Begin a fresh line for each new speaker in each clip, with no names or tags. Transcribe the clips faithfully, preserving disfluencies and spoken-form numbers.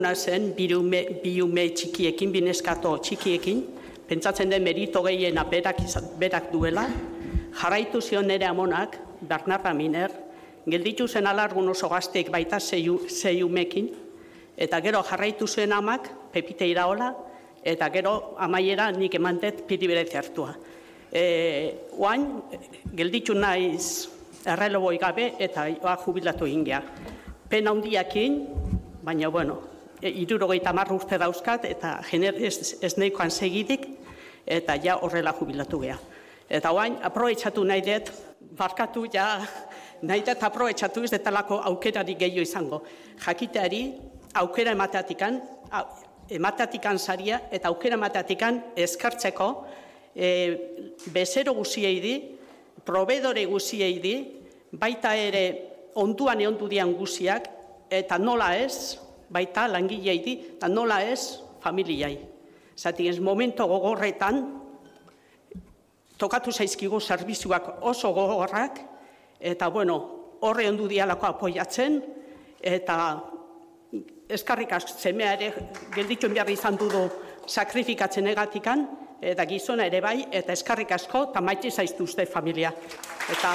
zen biume, biume txikiekin, bineskato txikiekin, pentsatzen den merito gehiena berak, berak duela, jarraitu zion nire amonak, Bernard Raminer, gelditu zen alargun oso gazteek baita zeiumekin, eta gero jarraitu zen amak, Pepite Iraola, eta gero amaiera nik emantet piribere hartua. E, oain, gelditu naiz erreloboi gabe eta jubilatu ingea. Pena handiakin, baina, bueno, hirurogeita hamar urte dauzkat, eta gener ez, ez nahikoan segidik, eta ja horrela jubilatu geha. Eta oain, aprobetxatu nahi dut, barkatu ja, nahi dut aprobetxatu ez detalako aukerarik gehiago izango. Jakiteari, aukera emateatikan, emateatikan saria, eta aukera emateatikan eskartzeko, e, bezero guziei di, probedore guziei di, baita ere onduan eondu dian guziak, eta nola ez, baita langilei di, eta nola ez, familiai. Zati ez, momento gogorretan, tokatu zaizkigu zerbitzuak oso gogorrak, eta bueno, horre ondu dialako apoiatzen, eta eskarrik asko semea ere gelditxon behar izan dudu sakrifikatzen egatikan, eta gizona ere bai, eta eskarrik asko, eta maite zaiztu uste familia. Eta,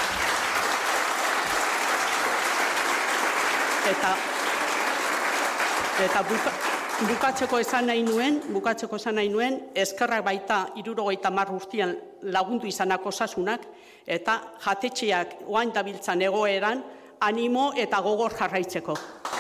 eta, eta buka, bukatzeko esan nahi nuen, bukatzeko esan nahi nuen, eskarrak baita hirurogeita hamar urtean lagundu izanako osasunak, eta jatetxeak oain dabiltzan egoeran, animo eta gogor jarraitzeko.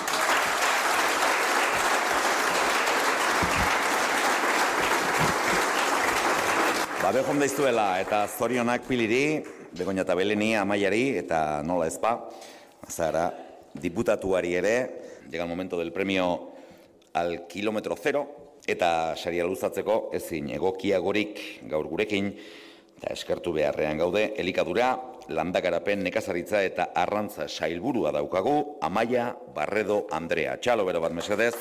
Behon daiztuela eta zorionak Piliri, Begoña eta Beleni, Amaiari eta nola ezpa, zara diputatuari ere, llega el momento del premio al kilómetro cero, eta saria luzatzeko ezin egokiagorik gaur gurekin, eta eskertu beharrean gaude, elikadura, landakarapen, nekazaritza eta arrantza sailburua daukagu, Amaia Barredo Andrea. Txalo bero bat mesedez.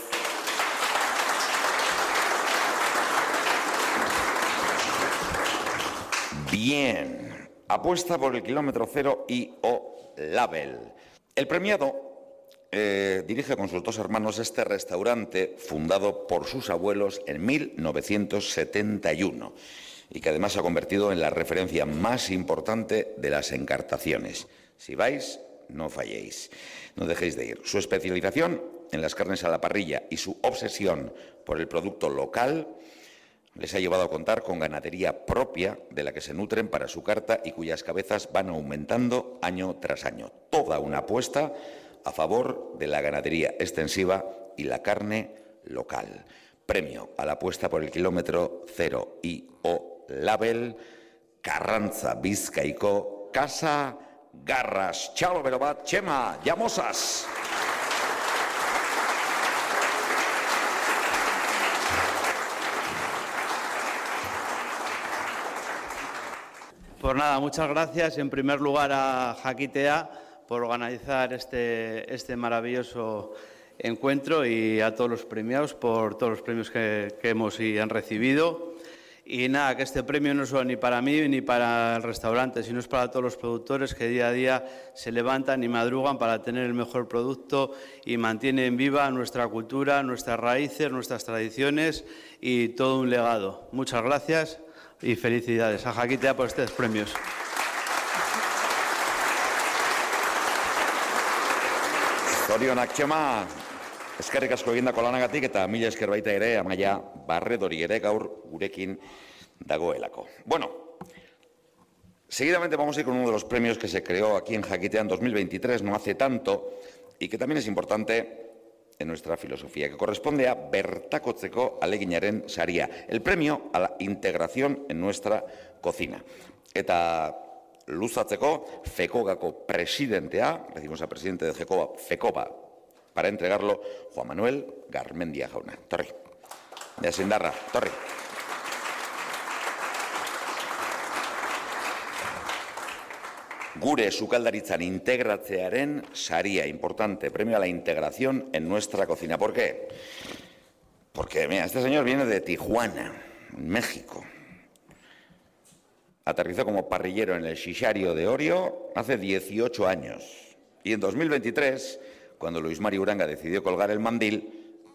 Bien, apuesta por el kilómetro cero y o label. El premiado eh, dirige con sus dos hermanos este restaurante fundado por sus abuelos en mil novecientos setenta y uno y que además se ha convertido en la referencia más importante de las encartaciones. Si vais, no falléis, no dejéis de ir. Su especialización en las carnes a la parrilla y su obsesión por el producto local les ha llevado a contar con ganadería propia de la que se nutren para su carta y cuyas cabezas van aumentando año tras año. Toda una apuesta a favor de la ganadería extensiva y la carne local. Premio a la apuesta por el kilómetro cero y o label Carranza Bizkaiko Casa Garras. Txalo bero bat, Txema, llamosas.
Pues nada, muchas gracias en primer lugar a Jakitea por organizar este, este maravilloso encuentro y a todos los premiados por todos los premios que, que hemos y han recibido. Y nada, que este premio no es solo ni para mí ni para el restaurante, sino es para todos los productores que día a día se levantan y madrugan para tener el mejor producto y mantienen viva nuestra cultura, nuestras raíces, nuestras tradiciones y todo un legado. Muchas gracias. Y felicidades a Jakitea por estos premios.
Zorionak Txema, eskerrik asko egindako lanagatik eta mila esker baita ere Amaia Barredori ere gaur gurekin dagoelako. Bueno, seguidamente vamos a ir con uno de los premios que se creó aquí en Jakitea en dos mil veintitrés, no hace tanto, y que también es importante en nuestra filosofía, que corresponde a bertakotzeko aleginaren saria, el premio a la integración en nuestra cocina. Eta luzatzeko, FECOBako presidentea, recibimos al presidente de FECOBA, FECOBA, para entregarlo, Juan Manuel Garmendia jauna. Torri, de Asindarra, torri. Gure sukaldaritzan integratzearen saria, importante, premio a la integración en nuestra cocina. ¿Por qué? Porque, mira, este señor viene de Tijuana, México. Aterrizó como parrillero en el Shishario de Orio hace dieciocho años. Y en dos mil veintitrés, cuando Luis Mari Uranga decidió colgar el mandil,